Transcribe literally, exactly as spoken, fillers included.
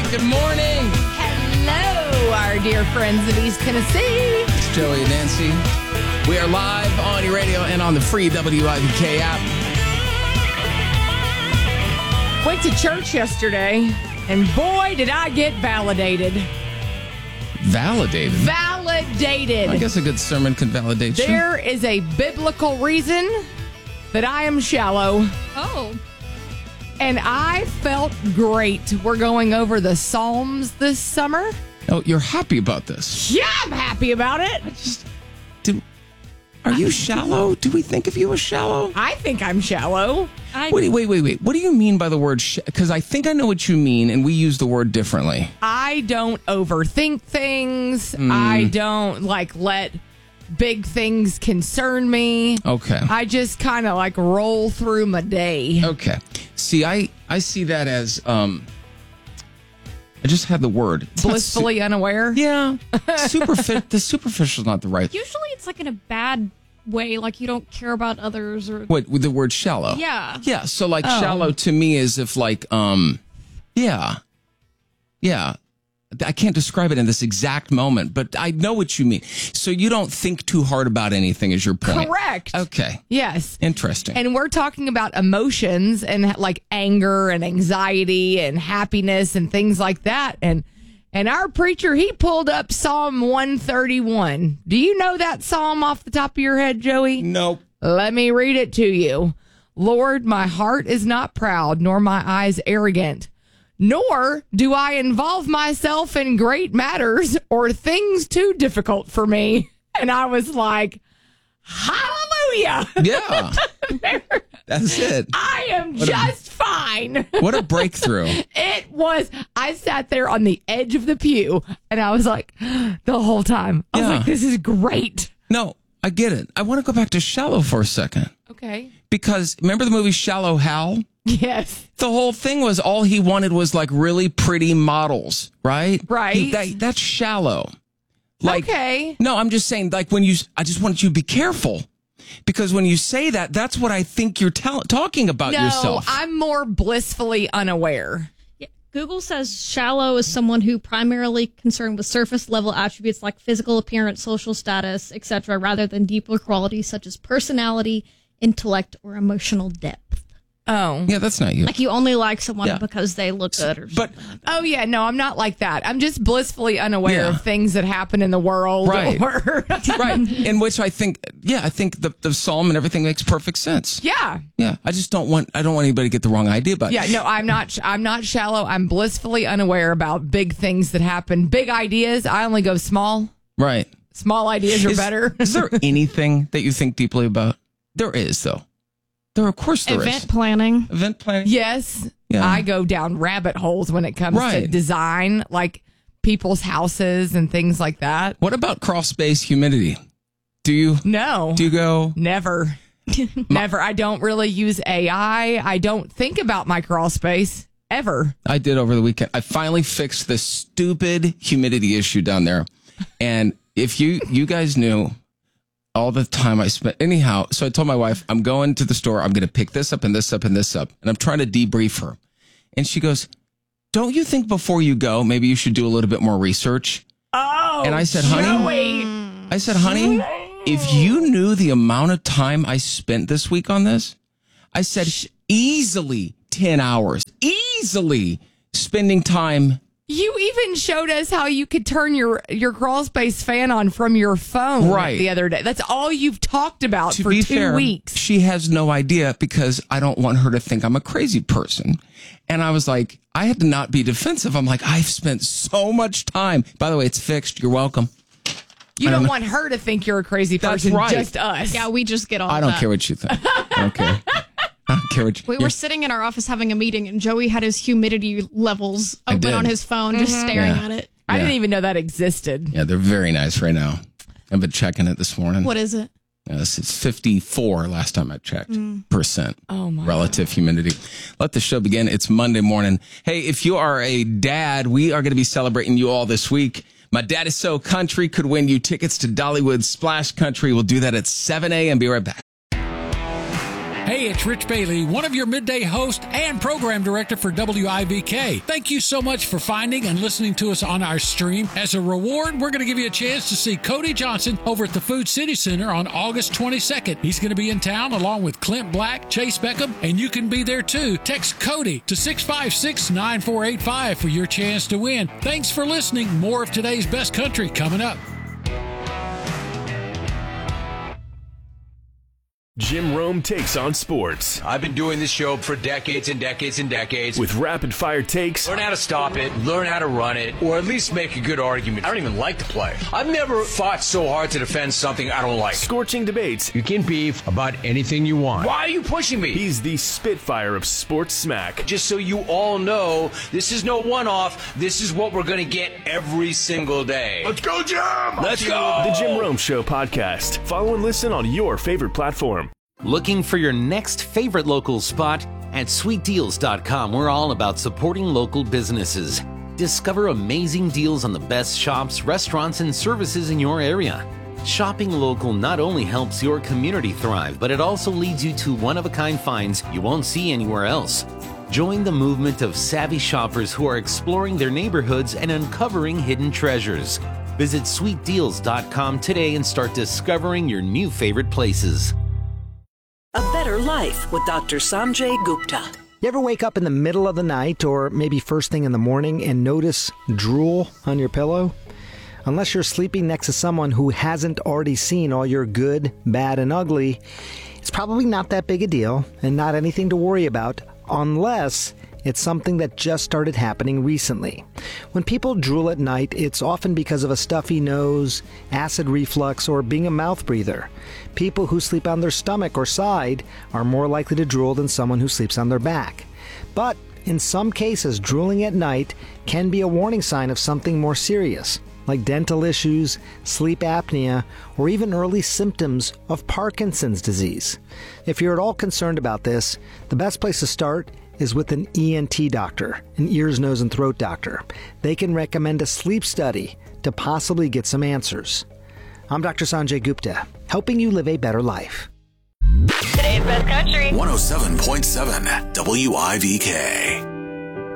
Good morning. Hello, our dear friends of East Tennessee. It's Joey and Nancy. We are live on your radio and on the free W I V K app. Went to church yesterday, and boy, did I get validated. Validated? Validated. I guess a good sermon can validate you. There is a biblical reason that I am shallow. Oh. And I felt great. We're going over the Psalms this summer. Oh, you're happy about this? Yeah, I'm happy about it. I just, do, are you shallow? Do we think of you as shallow? I think I'm shallow. I, Wait, wait, wait, wait. What do you mean by the word sh- Because I think I know what you mean, and we use the word differently. I don't overthink things. Mm. I don't, like, let big things concern me. Okay. I just kind of, like, roll through my day. Okay. See, I, I see that as, um, I just had the word. It's not Blissfully su- unaware? Yeah. Superfi- the superficial is not the right. usually it's like in a bad way, like you don't care about others or. What, with the word shallow? Yeah. Yeah, so like Oh. shallow to me is if like, um, yeah, yeah. I can't describe it in this exact moment, but I know what you mean. So you don't think too hard about anything is your point. Correct. Okay. Yes. Interesting. And we're talking about emotions and like anger and anxiety and happiness and things like that. And and our preacher, he pulled up Psalm one thirty-one. Do you know that psalm off the top of your head, Joey? Nope. Let me read it to you. Lord, my heart is not proud, nor my eyes arrogant, nor do I involve myself in great matters or things too difficult for me. And I was like, hallelujah. Yeah. That's it. I am just fine. What a breakthrough. It was, I sat there on the edge of the pew and I was like, the whole time, I was Yeah. like, this is great. No, I get it. I want to go back to Shallow for a second. Okay. Because remember the movie Shallow Hal? Yes. The whole thing was all he wanted was like really pretty models, right? Right. He- that, that's shallow. Like, Okay. No, I'm just saying, like, when you, I just want you to be careful. Because when you say that, that's what I think you're tell- talking about No, yourself. I'm more blissfully unaware. Yeah. Google says shallow is someone who primarily concerned with surface level attributes like physical appearance, social status, et cetera, rather than deeper qualities such as personality, intellect, or emotional depth. Oh. Yeah, that's not you. Like you only like someone Yeah. because they look good or But something. Oh, yeah. No, I'm not like that. I'm just blissfully unaware Yeah. of things that happen in the world. Right. Or right, in which I think, yeah, I think the, the psalm and everything makes perfect sense. yeah. Yeah, I just don't want, I don't want anybody to get the wrong idea about it. Yeah. No, I'm not. I'm not shallow. I'm blissfully unaware about big things that happen. Big ideas. I only go small. Right. Small ideas are Is, better. is there anything that you think deeply about? There is, though. There, of course, there Event is. planning. Event planning. Yes. Yeah. I go down rabbit holes when it comes to Right. design, like people's houses and things like that. What about crawl space humidity? Do you No. do you go? Never. Never. I don't really use A I. I don't think about my crawl space ever. I did over the weekend. I finally fixed the stupid humidity issue down there. And if you you guys knew all the time I spent, anyhow, so I told my wife, I'm going to the store. I'm going to pick this up and this up and this up. And I'm trying to debrief her. And she goes, don't you think before you go, maybe you should do a little bit more research? Oh. And I said, honey, Joey. I said, honey, if you knew the amount of time I spent this week on this, I said, easily ten hours, easily spending time. You even showed us how you could turn your, your crawl space fan on from your phone Right. the other day. That's all you've talked about To for be two fair, weeks. she has no idea because I don't want her to think I'm a crazy person. And I was like, I had to not be defensive. I'm like, I've spent so much time. By the way, it's fixed. You're welcome. You I don't don't know. want her to think you're a crazy That's person, right. just us. Yeah, we just get all I don't that. care what you think. I don't care. I don't care what you We you're- were sitting in our office having a meeting, and Joey had his humidity levels I open did. on his phone, just staring Yeah. at it. I Yeah. didn't even know that existed. Yeah, they're very nice right now. I've been checking it this morning. What is it? Yes, it's fifty-four last time I checked. Percent Oh, my relative humidity. Let the show begin. It's Monday morning. Hey, if you are a dad, we are going to be celebrating you all this week. My Dad Is So Country could win you tickets to Dollywood Splash Country. We'll do that at seven a.m. Be right back. Hey, it's Rich Bailey, one of your midday hosts and program director for W I V K. Thank you so much for finding and listening to us on our stream. As a reward, we're going to give you a chance to see Cody Johnson over at the Food City Center on August twenty-second. He's going to be in town along with Clint Black, Chase Beckham, and you can be there too. Text Cody to six five six, nine four eight five for your chance to win. Thanks for listening. More of today's best country coming up. Jim Rome takes on sports. I've been doing this show for decades and decades and decades. With rapid-fire takes. Learn how to stop it, learn how to run it, or at least make a good argument. I don't even like to play. I've never fought so hard to defend something I don't like. Scorching debates. You can beef about anything you want. Why are you pushing me? He's the Spitfire of sports smack. Just so you all know, this is no one-off. This is what we're going to get every single day. Let's go, Jim! Let's go! The Jim Rome Show podcast. Follow and listen on your favorite platform. Looking for your next favorite local spot? At sweet deals dot com, we're all about supporting local businesses. Discover amazing deals on the best shops, restaurants, and services in your area. Shopping local not only helps your community thrive, but it also leads you to one-of-a-kind finds you won't see anywhere else. Join the movement of savvy shoppers who are exploring their neighborhoods and uncovering hidden treasures. Visit sweet deals dot com today and start discovering your new favorite places. A Better Life with Doctor Sanjay Gupta. You ever wake up in the middle of the night or maybe first thing in the morning and notice drool on your pillow? Unless you're sleeping next to someone who hasn't already seen all your good, bad, and ugly, it's probably not that big a deal and not anything to worry about unless it's something that just started happening recently. When people drool at night, it's often because of a stuffy nose, acid reflux, or being a mouth breather. People who sleep on their stomach or side are more likely to drool than someone who sleeps on their back. But in some cases, drooling at night can be a warning sign of something more serious, like dental issues, sleep apnea, or even early symptoms of Parkinson's disease. If you're at all concerned about this, the best place to start is with an E N T doctor, an ears, nose, and throat doctor. They can recommend a sleep study to possibly get some answers. I'm Doctor Sanjay Gupta, helping you live a better life. Today's best country. one oh seven point seven W I V K.